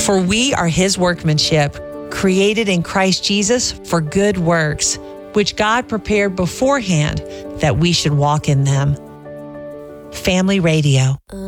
For we are his workmanship, created in Christ Jesus for good works, which God prepared beforehand that we should walk in them. Family Radio.